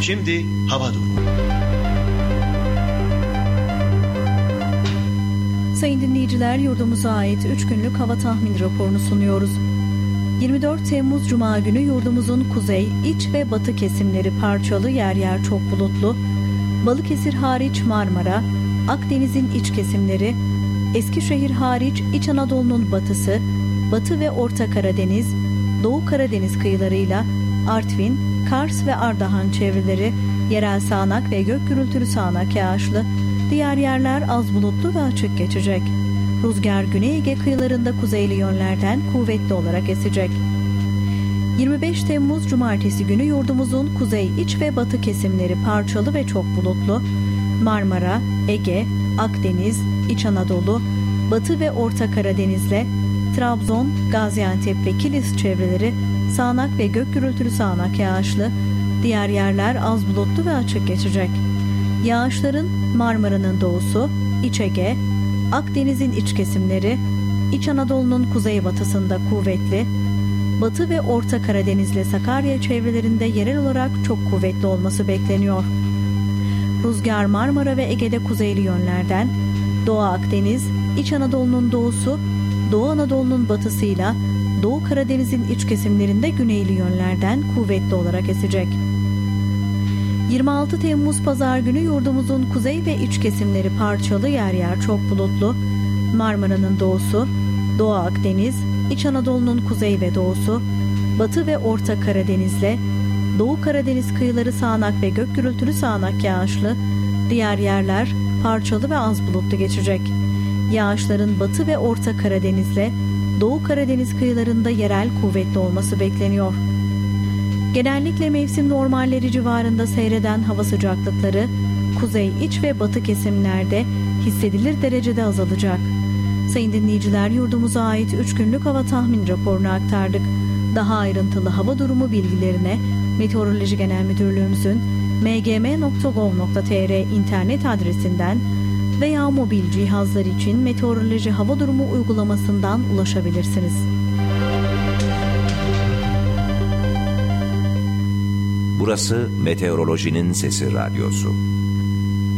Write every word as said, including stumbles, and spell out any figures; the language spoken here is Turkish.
Şimdi hava durumu. Sayın dinleyiciler, yurdumuza ait üç günlük hava tahmin raporunu sunuyoruz. yirmi dört Temmuz Cuma günü yurdumuzun kuzey, iç ve batı kesimleri parçalı, yer yer çok bulutlu. Balıkesir hariç Marmara, Akdeniz'in iç kesimleri, Eskişehir hariç İç Anadolu'nun batısı, Batı ve Orta Karadeniz, Doğu Karadeniz kıyılarıyla Artvin, Kars ve Ardahan çevreleri, yerel sağanak ve gök gürültülü sağanak yağışlı, diğer yerler az bulutlu ve açık geçecek. Rüzgar Güney Ege kıyılarında kuzeyli yönlerden kuvvetli olarak esecek. yirmi beş Temmuz Cumartesi günü yurdumuzun kuzey, iç ve batı kesimleri parçalı ve çok bulutlu. Marmara, Ege, Akdeniz, İç Anadolu, Batı ve Orta Karadeniz'le Trabzon, Gaziantep ve Kilis çevreleri sağanak ve gök gürültülü sağanak yağışlı, diğer yerler az bulutlu ve açık geçecek. Yağışların Marmara'nın doğusu, İç Ege, Akdeniz'in iç kesimleri, İç Anadolu'nun kuzeybatısında kuvvetli, Batı ve Orta Karadeniz ile Sakarya çevrelerinde yerel olarak çok kuvvetli olması bekleniyor. Rüzgar Marmara ve Ege'de kuzeyli yönlerden, Doğu Akdeniz, İç Anadolu'nun doğusu, Doğu Anadolu'nun batısıyla Doğu Karadeniz'in iç kesimlerinde güneyli yönlerden kuvvetli olarak esecek. yirmi altı Temmuz Pazar günü yurdumuzun kuzey ve iç kesimleri parçalı, yer yer çok bulutlu. Marmara'nın doğusu, Doğu Akdeniz, İç Anadolu'nun kuzey ve doğusu, Batı ve Orta Karadeniz'le Doğu Karadeniz kıyıları sağanak ve gök gürültülü sağanak yağışlı, diğer yerler parçalı ve az bulutlu geçecek. Yağışların Batı ve Orta Karadeniz'le Doğu Karadeniz kıyılarında yerel kuvvetli olması bekleniyor. Genellikle mevsim normalleri civarında seyreden hava sıcaklıkları kuzey, iç ve batı kesimlerde hissedilir derecede azalacak. Sayın dinleyiciler, yurdumuza ait üç günlük hava tahmin raporunu aktardık. Daha ayrıntılı hava durumu bilgilerine Meteoroloji Genel Müdürlüğümüzün m g m nokta gov nokta t r internet adresinden veya mobil cihazlar için Meteoroloji Hava Durumu uygulamasından ulaşabilirsiniz. Burası Meteorolojinin Sesi Radyosu.